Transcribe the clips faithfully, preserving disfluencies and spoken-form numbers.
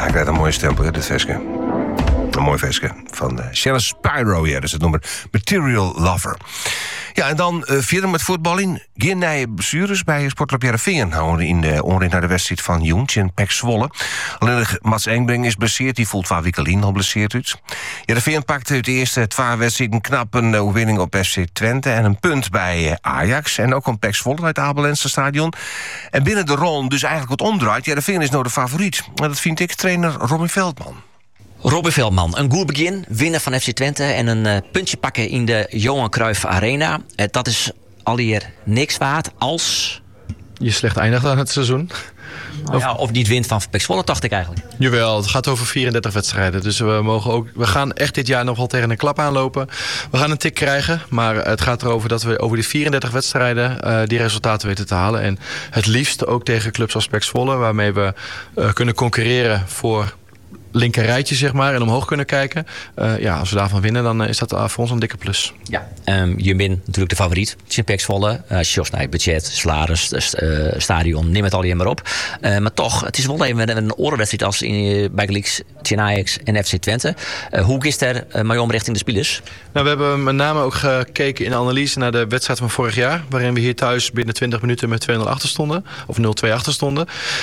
Hij krijgt een mooie stempel, hè, dit versje. Een mooi versje van uh, Shannon Spyro, ja, dat is het nummer Material Lover. Ja, en dan uh, verder met voetballing. Geen nieuwe blessures bij Sportclub Heerenveen. Houden in de onrein naar de wedstrijd van Joens in Pek Zwolle. Alleen Mats Engbring is blesseerd, die voelt van Wiekelien al blesseerd uit. Heerenveen pakte uit de eerste twee wedstrijden knap een uh, overwinning op F C Twente en een punt bij uh, Ajax. En ook een Pek Zwolle uit het Abelense stadion. En binnen de ronde dus eigenlijk wat omdraait. Heerenveen is nou de favoriet. En dat vind ik trainer Robin Veldman. Robin Veldman, een goed begin, winnaar van F C Twente en een uh, puntje pakken in de Johan Cruijff Arena. Uh, dat is alweer niks waard als... Je slecht eindigt aan het seizoen. Nou ja, of niet wint van Pek Zwolle, dacht ik eigenlijk. Jawel, het gaat over vierendertig wedstrijden. Dus we, mogen ook, we gaan echt dit jaar nog wel tegen een klap aanlopen. We gaan een tik krijgen, maar het gaat erover dat we over die vierendertig wedstrijden uh, die resultaten weten te halen. En het liefst ook tegen clubs als Pek Zwolle, waarmee we uh, kunnen concurreren voor... linker rijtje, zeg maar, en omhoog kunnen kijken. Uh, ja, als we daarvan winnen, dan is dat voor ons een dikke plus. Ja, um, je bent natuurlijk de favoriet. Het is in Pek Zwolle. Uh, Jos naar budget, salaris, uh, stadion, neem het al maar op. Uh, maar toch, het is wel even een orenwedstrijd als in bij Gleeks, Ajax en F C Twente. Uh, hoe is er uh, maar om richting de spelers? Nou, we hebben met name ook gekeken in de analyse naar de wedstrijd van vorig jaar, waarin we hier thuis binnen twintig minuten met twee nul achter stonden, of nul twee achter stonden.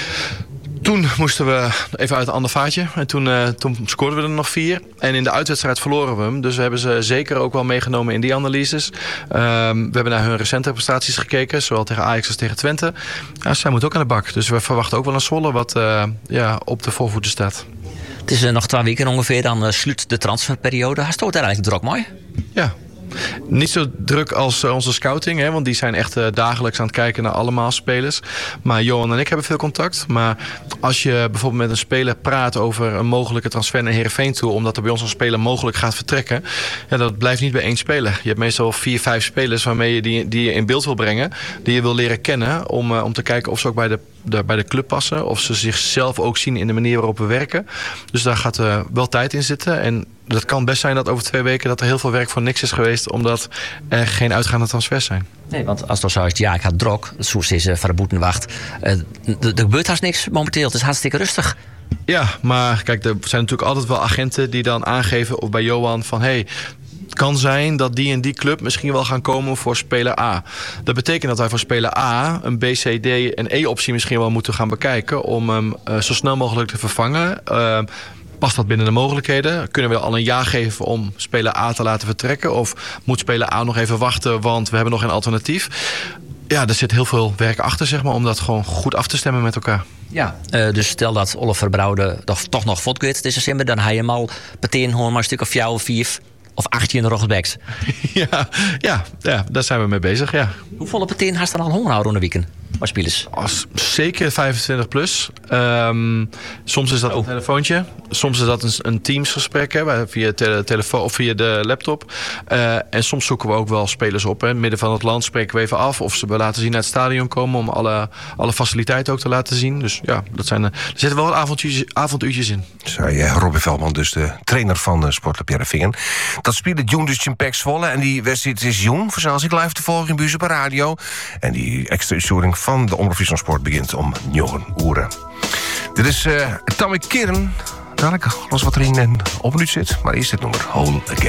Toen moesten we even uit een ander vaatje. En toen, uh, toen scoorden we er nog vier. En in de uitwedstrijd verloren we hem. Dus we hebben ze zeker ook wel meegenomen in die analyses. Um, we hebben naar hun recente prestaties gekeken. Zowel tegen Ajax als tegen Twente. Ja, zij moet ook aan de bak. Dus we verwachten ook wel een Zwolle wat uh, ja, op de voorvoeten staat. Het is uh, nog twee weken ongeveer. Dan uh, sluit de transferperiode. Hij stoot eigenlijk druk mooi. Ja. Niet zo druk als onze scouting, hè, want die zijn echt uh, dagelijks aan het kijken naar allemaal spelers. Maar Johan en ik hebben veel contact. Maar als je bijvoorbeeld met een speler praat over een mogelijke transfer naar Heerenveen toe, omdat er bij ons een speler mogelijk gaat vertrekken, ja, dat blijft niet bij één speler. Je hebt meestal vier, vijf spelers waarmee je die, die je in beeld wil brengen, die je wil leren kennen, om, uh, om te kijken of ze ook bij de De, bij de club passen. Of ze zichzelf ook zien in de manier waarop we werken. Dus daar gaat uh, wel tijd in zitten. En dat kan best zijn dat over twee weken dat er heel veel werk voor niks is geweest. Omdat er geen uitgaande transfers zijn. Nee, want als het zo is, ja, ik had druk. Soes is uh, van de boetenwacht. Uh, er gebeurt haast niks momenteel. Het is hartstikke rustig. Ja, maar kijk, er zijn natuurlijk altijd wel agenten die dan aangeven of bij Johan van hey, het kan zijn dat die en die club misschien wel gaan komen voor speler A. Dat betekent dat wij voor speler A een B, C, D en E-optie misschien wel moeten gaan bekijken om hem uh, zo snel mogelijk te vervangen. Uh, Past dat binnen de mogelijkheden? Kunnen we al een ja geven om speler A te laten vertrekken? Of moet speler A nog even wachten, want we hebben nog geen alternatief? Ja, er zit heel veel werk achter, zeg maar, om dat gewoon goed af te stemmen met elkaar. Ja, uh, dus stel dat Oliver Brouwde toch nog vodgit is december, dan ga je hem al meteen gewoon maar een stuk of jou of vier of achttien in de ruggebacks. ja, ja, ja, daar zijn we mee bezig, ja. Hoeveel meteen haast dan al honger houden onder de weekend? Waar spelers? Als, zeker vijfentwintig plus. Um, soms is dat oh. een telefoontje. Soms is dat een, een Teams-gesprek hè, via tele, telefoon of via de laptop. Uh, en soms zoeken we ook wel spelers op. Hè. In het midden van het land spreken we even af of ze we laten zien naar het stadion komen om alle, alle faciliteiten ook te laten zien. Dus ja, dat zijn, er zitten wel wat avonduurtjes, avonduurtjes in. Zei uh, Robin Veldman, dus de trainer van uh, Sportclub Heerenveen. Dat speelde Jong dus in Pek Zwolle. En die wedstrijd is Jong, zoals ik live te volgen in Buus op radio. En die extra uitzending van de Omroep Friesland Sport begint om negen uur. Dit is uh, Tammy Kern. Dadelijk los wat er in en op nu zit. Maar eerst dit nummer Whole Again.